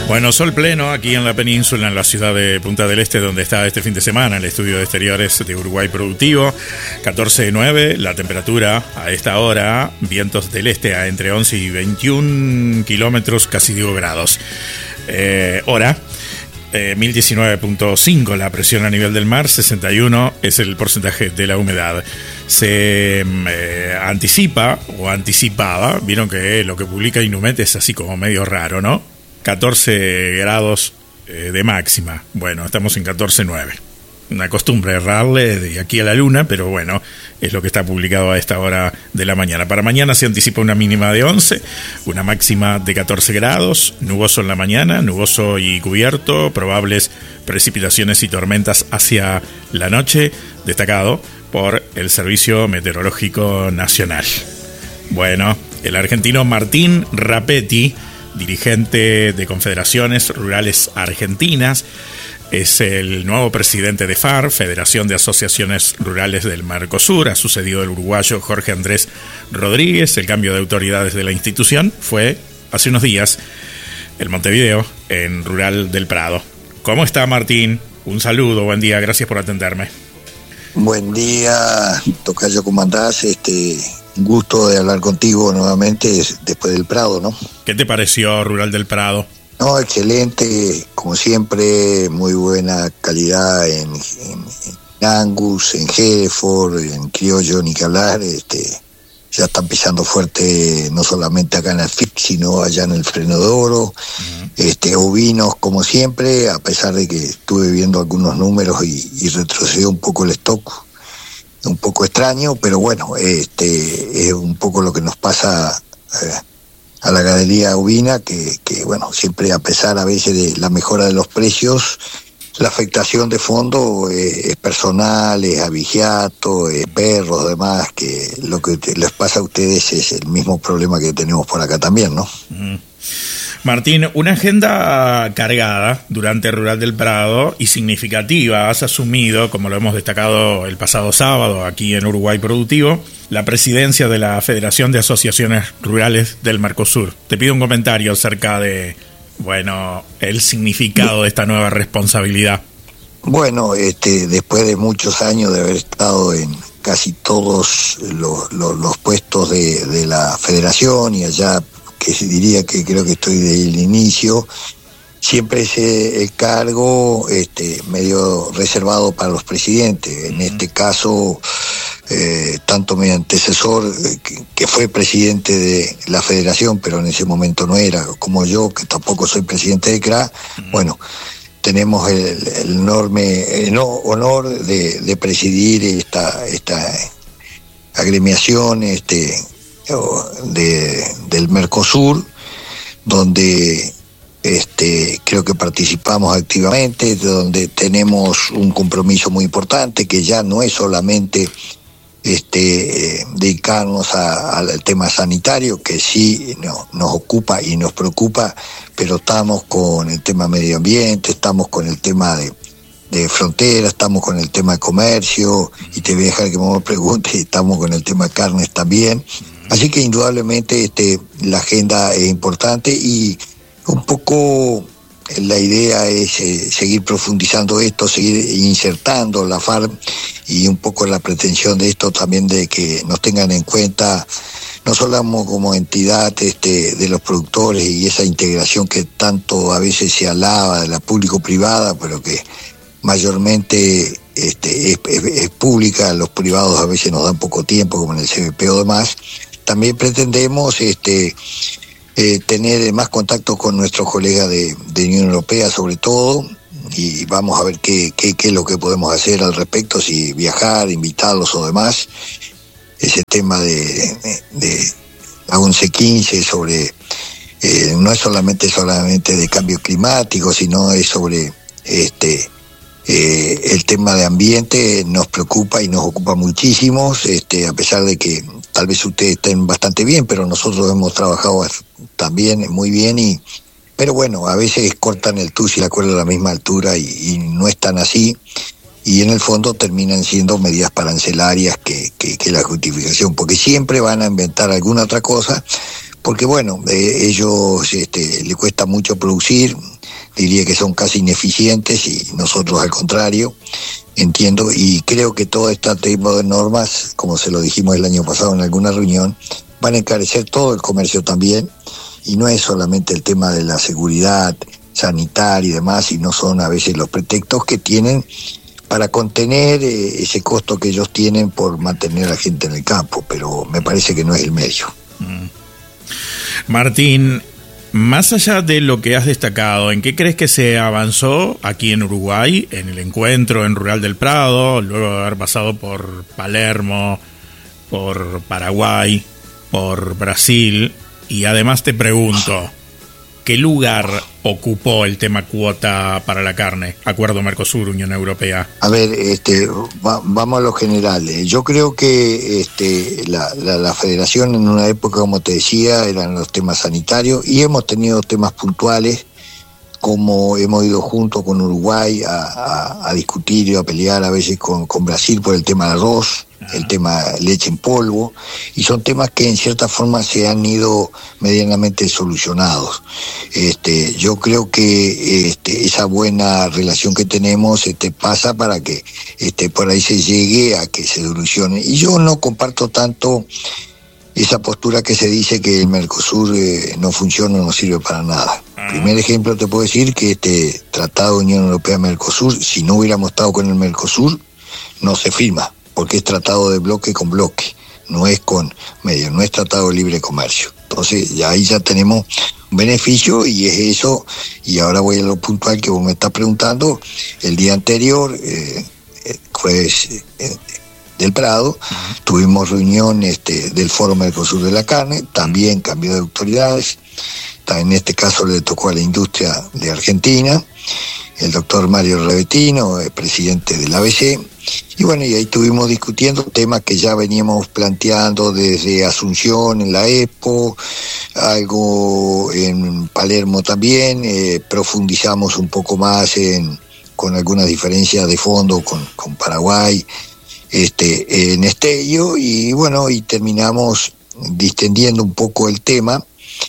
Bueno, sol pleno aquí en la península, en la ciudad de Punta del Este, donde está este fin de semana el estudio de exteriores de Uruguay Productivo. 14:09, la temperatura a esta hora, vientos del este a entre 11 y 21 kilómetros, casi digo grados. Hora, 1019.5 la presión a nivel del mar, 61 es el porcentaje de la humedad. Se anticipa o anticipaba, vieron que lo que publica Inumet es así como medio raro, ¿no? 14 grados de máxima. Bueno, estamos en 14.9. Una costumbre errarle de aquí a la luna, pero bueno, es lo que está publicado a esta hora de la mañana. Para mañana se anticipa una mínima de 11, una máxima de 14 grados, nuboso en la mañana, nuboso y cubierto, probables precipitaciones y tormentas hacia la noche, destacado por el Servicio Meteorológico Nacional. Bueno, el argentino Martín Rapetti, dirigente de Confederaciones Rurales Argentinas, es el nuevo presidente de FAR, Federación de Asociaciones Rurales del Mercosur. Ha sucedido el uruguayo Jorge Andrés Rodríguez. El cambio de autoridades de la institución fue hace unos días en Montevideo, en Rural del Prado. ¿Cómo está, Martín? Un saludo, buen día, gracias por atenderme. Buen día, tocayo, ¿cómo andás? Un gusto de hablar contigo nuevamente después del Prado, ¿no? ¿Qué te pareció Rural del Prado? No, excelente, como siempre, muy buena calidad en Angus, en Hereford, en criollo, ni que hablar. Ya están pisando fuerte, no solamente acá en el FIC, sino allá en el Freno de Oro. Ovinos, como siempre, a pesar de que estuve viendo algunos números y retrocedió un poco el stock. Un poco extraño, pero bueno, es un poco lo que nos pasa a la ganadería ovina, que bueno, siempre a pesar a veces de la mejora de los precios, la afectación de fondo es personal, es abigeato, es perros, demás, que lo que les pasa a ustedes es el mismo problema que tenemos por acá también, ¿no? Martín, una agenda cargada durante Rural del Prado y significativa. Has asumido, como lo hemos destacado el pasado sábado aquí en Uruguay Productivo, la presidencia de la Federación de Asociaciones Rurales del Mercosur. Te pido un comentario acerca de, bueno, el significado de esta nueva responsabilidad. Bueno, después de muchos años de haber estado en casi todos los puestos de la Federación y allá, que se diría que creo que estoy desde el inicio, siempre ese cargo medio reservado para los presidentes. En este caso, tanto mi antecesor, que fue presidente de la Federación, pero en ese momento no era, como yo, que tampoco soy presidente de CRA, bueno, tenemos el enorme honor de presidir esta agremiación, del Mercosur, donde creo que participamos activamente, donde tenemos un compromiso muy importante, que ya no es solamente dedicarnos al tema sanitario, que sí nos ocupa y nos preocupa, pero estamos con el tema medio ambiente, estamos con el tema de frontera, estamos con el tema de comercio, y te voy a dejar que me preguntes, estamos con el tema de carnes también. Así que indudablemente la agenda es importante y un poco la idea es seguir profundizando esto, seguir insertando la FAR, y un poco la pretensión de esto también de que nos tengan en cuenta, no solo como entidad de los productores y esa integración que tanto a veces se alaba de la público-privada, pero que mayormente es pública, los privados a veces nos dan poco tiempo, como en el CBP o demás. También pretendemos tener más contacto con nuestros colegas de Unión Europea, sobre todo, y vamos a ver qué es lo que podemos hacer al respecto, si viajar, invitarlos o demás. Ese tema de la 1115 sobre, no es solamente de cambio climático, sino es sobre el tema de ambiente, nos preocupa y nos ocupa muchísimo, a pesar de que tal vez ustedes estén bastante bien, pero nosotros hemos trabajado también muy bien, pero bueno, a veces cortan el tus y la cuerda a la misma altura y no es tan así, y en el fondo terminan siendo medidas arancelarias que la justificación, porque siempre van a inventar alguna otra cosa porque bueno, ellos le cuesta mucho producir, diría que son casi ineficientes, y nosotros al contrario, entiendo, y creo que todo este tipo de normas, como se lo dijimos el año pasado en alguna reunión, van a encarecer todo el comercio también, y no es solamente el tema de la seguridad sanitaria y demás, sino son a veces los pretextos que tienen para contener ese costo que ellos tienen por mantener a la gente en el campo, pero me parece que no es el medio. Martín, más allá de lo que has destacado, ¿en qué crees que se avanzó aquí en Uruguay, en el encuentro en Rural del Prado, luego de haber pasado por Palermo, por Paraguay, por Brasil? Y además te pregunto, ¿qué lugar ocupó el tema cuota para la carne? Acuerdo Mercosur, Unión Europea. A ver, vamos a lo general. Yo creo que la federación en una época, como te decía, eran los temas sanitarios, y hemos tenido temas puntuales, como hemos ido junto con Uruguay a discutir y a pelear a veces con Brasil por el tema del arroz, el tema leche en polvo, y son temas que en cierta forma se han ido medianamente solucionados. Yo creo que esa buena relación que tenemos pasa para que por ahí se llegue a que se solucione. Y yo no comparto tanto esa postura que se dice que el Mercosur no funciona, no sirve para nada. Primer ejemplo, te puedo decir que este Tratado de Unión Europea-Mercosur, si no hubiéramos estado con el Mercosur, no se firma, porque es tratado de bloque con bloque, no es con medio, no es tratado de libre comercio. Entonces ahí ya tenemos un beneficio, y es eso. Y ahora voy a lo puntual que vos me estás preguntando. El día anterior, jueves del Prado, tuvimos reunión del Foro Mercosur de la Carne, también cambio de autoridades. En este caso le tocó a la industria de Argentina, el doctor Mario Rebetino, presidente del ABC, y bueno, y ahí estuvimos discutiendo temas que ya veníamos planteando desde Asunción en la Expo, algo en Palermo también, profundizamos un poco más con algunas diferencias de fondo con Paraguay, en Estello, y bueno, y terminamos distendiendo un poco el tema,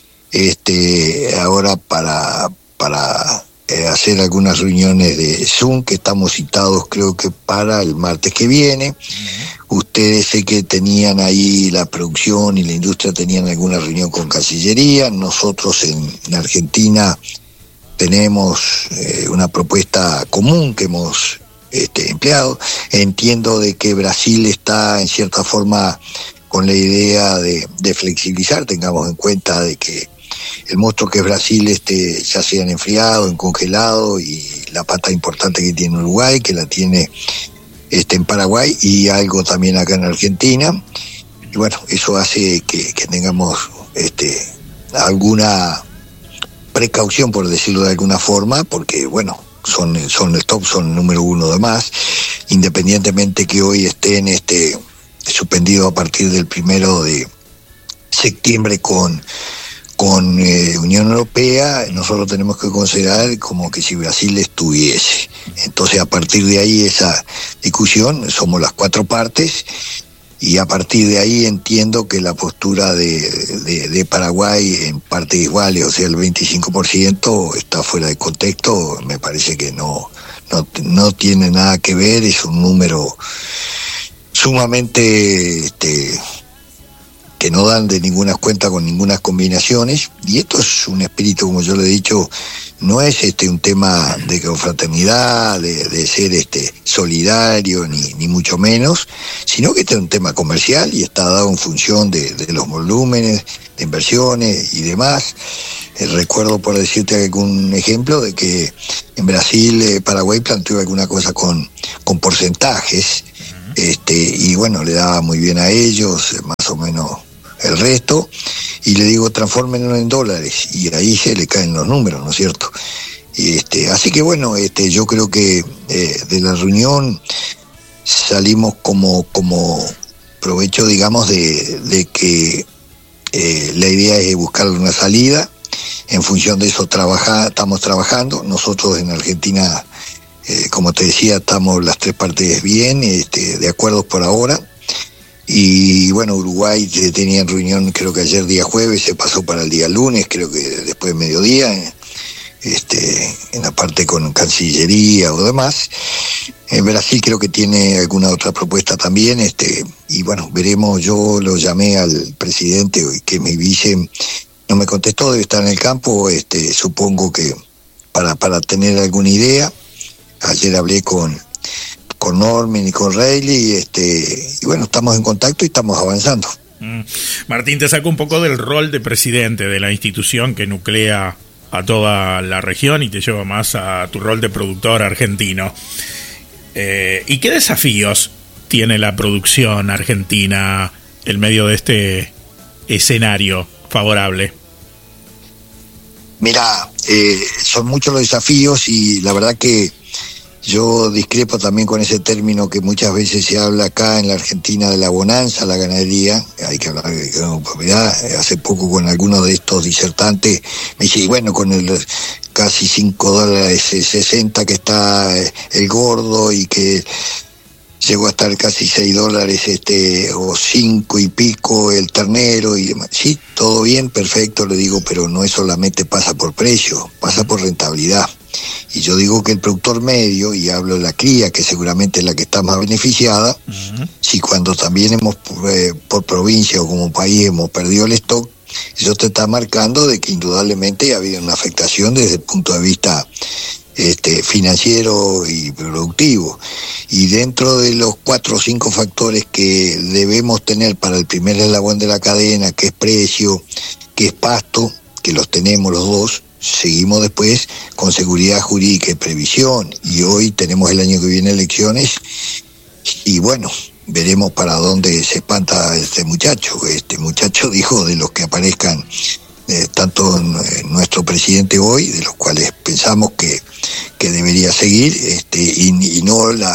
ahora para hacer algunas reuniones de Zoom, que estamos citados creo que para el martes que viene. Ustedes sé que tenían ahí, la producción y la industria tenían alguna reunión con Cancillería. Nosotros en Argentina tenemos una propuesta común que hemos empleado. Entiendo de que Brasil está en cierta forma con la idea de flexibilizar. Tengamos en cuenta de que el monstruo que es Brasil ya se han enfriado, en congelado, y la pata importante que tiene Uruguay, que la tiene en Paraguay, y algo también acá en Argentina. Y bueno, eso hace que tengamos alguna precaución, por decirlo de alguna forma, porque bueno, son el top, son el número uno de más, independientemente que hoy estén suspendido a partir del 1 de septiembre con Unión Europea. Nosotros tenemos que considerar como que si Brasil estuviese. Entonces, a partir de ahí, esa discusión, somos las cuatro partes, y a partir de ahí entiendo que la postura de Paraguay en partes iguales, o sea, el 25%, está fuera de contexto. Me parece que no tiene nada que ver, es un número sumamente que no dan de ninguna cuenta con ninguna combinaciones, y esto es un espíritu, como yo le he dicho, no es un tema de confraternidad, de ser solidario, ni mucho menos, sino que este es un tema comercial y está dado en función de los volúmenes de inversiones y demás. Recuerdo, por decirte algún ejemplo, de que en Brasil Paraguay planteó alguna cosa con porcentajes, y bueno, le daba muy bien a ellos, más o menos el resto, y le digo, transfórmenlo en dólares, y ahí se le caen los números, ¿no es cierto? Así que bueno, yo creo que de la reunión salimos como provecho, digamos, de que la idea es buscar una salida. En función de eso estamos trabajando. Nosotros en Argentina, como te decía, estamos las tres partes bien, de acuerdo por ahora. Y bueno, Uruguay tenía reunión, creo que ayer día jueves, se pasó para el día lunes, creo que después de mediodía, en la parte con Cancillería o demás. En Brasil creo que tiene alguna otra propuesta también, y bueno, veremos. Yo lo llamé al presidente, que mi vice no me contestó, debe estar en el campo, supongo que para tener alguna idea. Ayer hablé con Norman y con Reilly, y bueno, estamos en contacto y estamos avanzando. Martín, te saco un poco del rol de presidente de la institución que nuclea a toda la región y te lleva más a tu rol de productor argentino. ¿Y qué desafíos tiene la producción argentina en medio de este escenario favorable? Mira, son muchos los desafíos y la verdad que yo discrepo también con ese término que muchas veces se habla acá en la Argentina de la bonanza, la ganadería. Hay que hablar de propiedad. Hace poco con algunos de estos disertantes me dice, bueno, con el casi $5.60 que está el gordo y que llegó a estar casi $6 o 5 y pico el ternero y demás. Sí, todo bien, perfecto, le digo, pero no es solamente pasa por precio, pasa por rentabilidad. Y yo digo que el productor medio, y hablo de la cría, que seguramente es la que está más beneficiada, si cuando también hemos por provincia o como país hemos perdido el stock, eso te está marcando de que indudablemente ha habido una afectación desde el punto de vista financiero y productivo. Y dentro de los 4 o 5 factores que debemos tener para el primer eslabón de la cadena, que es precio, que es pasto, que los tenemos los dos, seguimos después con seguridad jurídica y previsión, y hoy tenemos el año que viene elecciones, y bueno, veremos para dónde se espanta este muchacho. Este muchacho dijo de los que aparezcan, tanto nuestro presidente hoy, de los cuales pensamos que debería seguir, y no la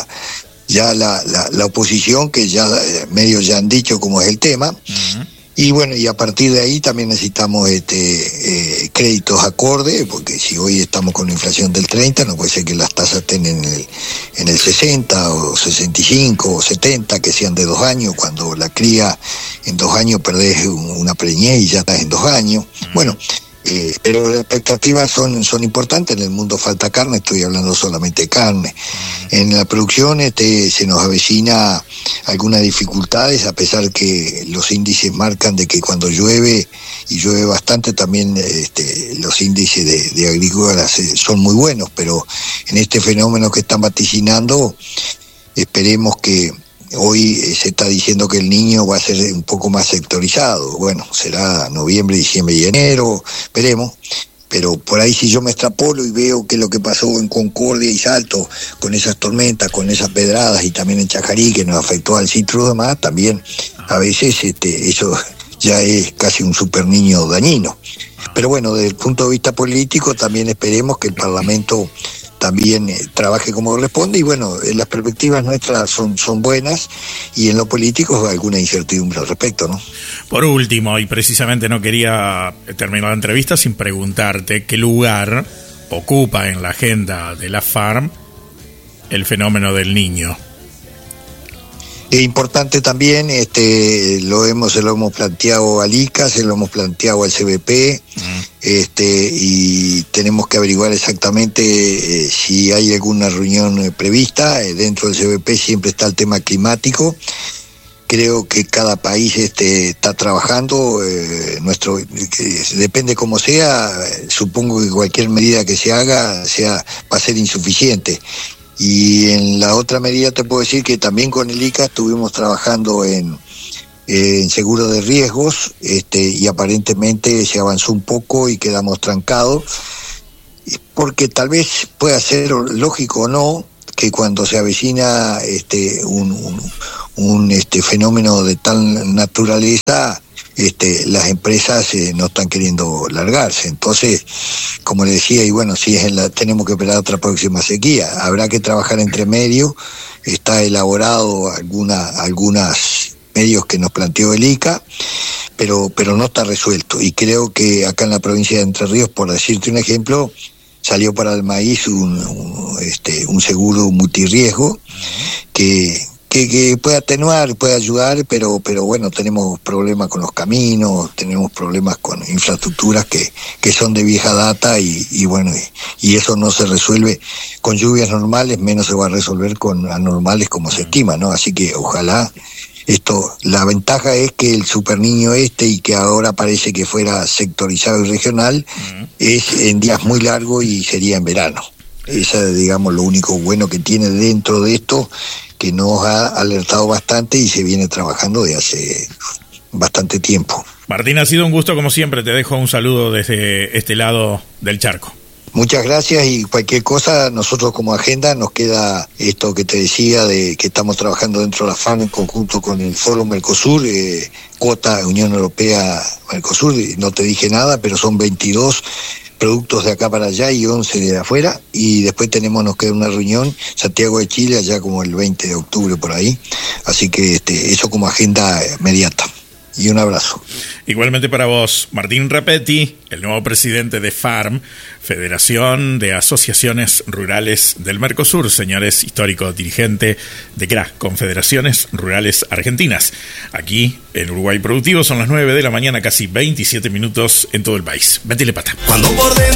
oposición, que ya medio ya han dicho cómo es el tema. Y bueno, y a partir de ahí también necesitamos créditos acorde, porque si hoy estamos con una inflación del 30, no puede ser que las tasas estén en el 60 o 65 o 70, que sean de 2 años, cuando la cría en 2 años perdés una preñez y ya estás en 2 años. Bueno, pero las expectativas son importantes. En el mundo falta carne, estoy hablando solamente de carne. En la producción se nos avecina algunas dificultades, a pesar que los índices marcan de que cuando llueve, y llueve bastante, también los índices de agrícolas son muy buenos, pero en este fenómeno que están vaticinando, esperemos que hoy se está diciendo que el Niño va a ser un poco más sectorizado. Bueno, será noviembre, diciembre y enero, veremos. Pero por ahí, si yo me extrapolo y veo que lo que pasó en Concordia y Salto, con esas tormentas, con esas pedradas, y también en Chajarí, que nos afectó al citro y demás, también a veces eso ya es casi un super niño dañino. Pero bueno, desde el punto de vista político también esperemos que el Parlamento también trabaje como corresponde, y bueno, las perspectivas nuestras son buenas, y en lo político alguna incertidumbre al respecto, ¿no? Por último, y precisamente no quería terminar la entrevista sin preguntarte qué lugar ocupa en la agenda de la FARM el fenómeno del Niño. Es importante también, se lo hemos planteado al ICA, se lo hemos planteado al CBP, y tenemos que averiguar exactamente si hay alguna reunión prevista. Dentro del CBP siempre está el tema climático. Creo que cada país está trabajando, depende cómo sea, supongo que cualquier medida que se haga va a ser insuficiente. Y en la otra medida te puedo decir que también con el ICA estuvimos trabajando en seguro de riesgos, y aparentemente se avanzó un poco y quedamos trancados, porque tal vez pueda ser lógico o no que cuando se avecina un fenómeno de tal naturaleza, las empresas no están queriendo largarse. Entonces, como le decía, y bueno, sí, tenemos que esperar otra próxima sequía. Habrá que trabajar entre medio. Está elaborado algunas medios que nos planteó el ICA, pero no está resuelto. Y creo que acá en la provincia de Entre Ríos, por decirte un ejemplo, salió para el maíz un seguro multirriesgo que que puede atenuar, puede ayudar, pero bueno, tenemos problemas con los caminos, tenemos problemas con infraestructuras que son de vieja data y bueno, y eso no se resuelve con lluvias normales, menos se va a resolver con anormales como se estima, ¿no? Así que ojalá la ventaja es que el Super Niño y que ahora parece que fuera sectorizado y regional, es en días muy largos y sería en verano. Esa es, digamos, lo único bueno que tiene dentro de esto, que nos ha alertado bastante y se viene trabajando de hace bastante tiempo. Martín, ha sido un gusto como siempre, te dejo un saludo desde este lado del charco. Muchas gracias, y cualquier cosa, nosotros como agenda nos queda esto que te decía, de que estamos trabajando dentro de la FAM en conjunto con el Foro Mercosur, cuota Unión Europea-Mercosur, no te dije nada, pero son 22 productos de acá para allá y 11 de afuera, y después nos queda una reunión, Santiago de Chile, allá como el 20 de octubre por ahí, así que eso como agenda inmediata. Y un abrazo. Igualmente para vos, Martín Rapetti, el nuevo presidente de FARM, Federación de Asociaciones Rurales del Mercosur, señores, histórico dirigente de CRA, Confederaciones Rurales Argentinas. Aquí en Uruguay Productivo son las 9 de la mañana, casi 27 minutos en todo el país. Métele pata. Cuando por dentro